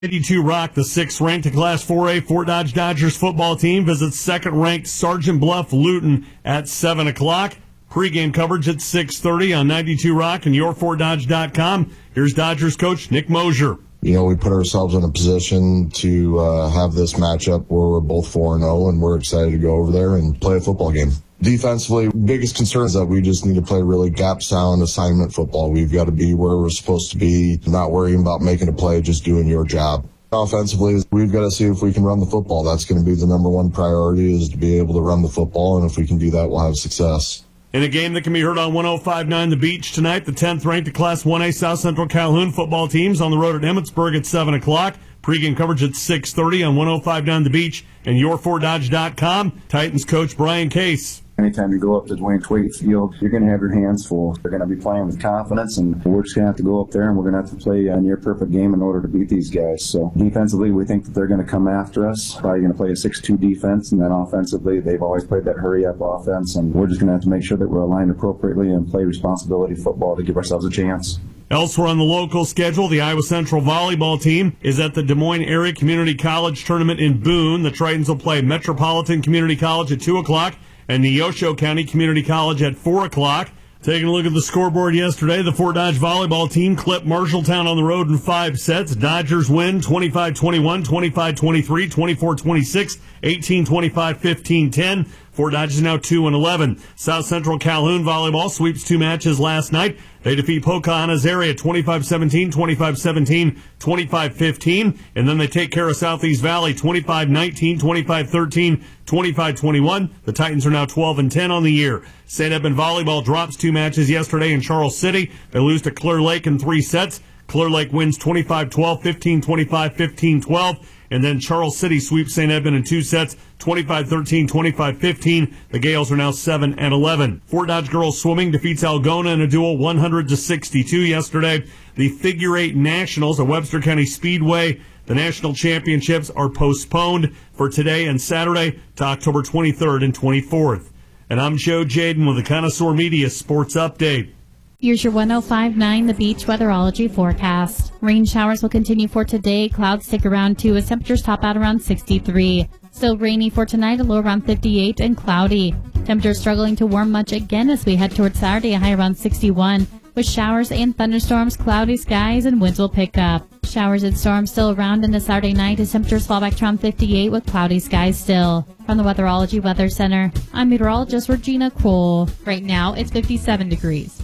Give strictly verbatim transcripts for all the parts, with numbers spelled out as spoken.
ninety-two Rock, the sixth-ranked Class four A Fort Dodge Dodgers football team visits second-ranked Sergeant Bluff Luton at seven o'clock. Pre-game coverage at six thirty on ninety-two Rock and your fort dodge dot com. Here's Dodgers coach Nick Mosier. You know, we put ourselves in a position to uh, have this matchup where we're both four and oh, and we're excited to go over there and play a football game. Defensively, biggest concern is that we just need to play really gap-sound assignment football. We've got to be where we're supposed to be, not worrying about making a play, just doing your job. Offensively, we've got to see if we can run the football. That's going to be the number one priority, is to be able to run the football, and if we can do that, we'll have success. In a game that can be heard on one oh five point nine The Beach tonight, the tenth-ranked Class one A South Central Calhoun football teams on the road at Emmitsburg at seven o'clock. Pre-game coverage at six thirty on one oh five point nine The Beach and your fort dodge dot com. Titans coach Brian Case. Anytime you go up to Dwayne Twigg Field, you're going to have your hands full. They're going to be playing with confidence, and we're just going to have to go up there, and we're going to have to play a near-perfect game in order to beat these guys. So defensively, we think that they're going to come after us. Probably going to play a six two defense, and then offensively, they've always played that hurry-up offense, and we're just going to have to make sure that we're aligned appropriately and play responsibility football to give ourselves a chance. Elsewhere on the local schedule, the Iowa Central volleyball team is at the Des Moines Area Community College Tournament in Boone. The Tritons will play Metropolitan Community College at two o'clock. And Neosho County Community College at four o'clock. Taking a look at the scoreboard yesterday, the Fort Dodge volleyball team clipped Marshalltown on the road in five sets. Dodgers win twenty-five twenty-one, twenty-five twenty-three, twenty-four twenty-six, eighteen twenty-five, fifteen ten. Fort Dodge is now two and eleven. South Central Calhoun volleyball sweeps two matches last night. They defeat Pocahontas area twenty-five seventeen, twenty-five seventeen, twenty-five fifteen. And then they take care of Southeast Valley twenty-five nineteen, twenty-five thirteen, twenty-five twenty-one. The Titans are now twelve and ten on the year. Saint Edmund volleyball drops two matches yesterday in Charles City. They lose to Clear Lake in three sets. Clear Lake wins twenty-five twelve, fifteen twenty-five, fifteen twelve. And then Charles City sweeps Saint Edmund in two sets, twenty-five thirteen, twenty-five fifteen. The Gales are now seven and eleven. Fort Dodge girls swimming defeats Algona in a duel one hundred to sixty-two yesterday. The Figure Eight Nationals at Webster County Speedway, the national championships, are postponed for today and Saturday to October twenty-third and twenty-fourth. And I'm Joe Jaden with the Connoisseur Media Sports Update. Here's your one oh five point nine The Beach weatherology forecast. Rain showers will continue for today. Clouds stick around too as temperatures top out around sixty-three. Still rainy for tonight, a low around fifty-eight and cloudy. Temperatures struggling to warm much again as we head towards Saturday, a high around sixty-one. With showers and thunderstorms, cloudy skies, and winds will pick up. Showers and storms still around into Saturday night as temperatures fall back to around fifty-eight with cloudy skies still. From the Weatherology Weather Center, I'm meteorologist Regina Cole. Right now, it's fifty-seven degrees.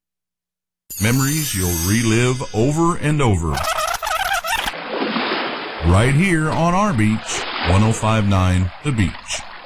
Memories you'll relive over and over. Right here on our beach, one oh five point nine The Beach.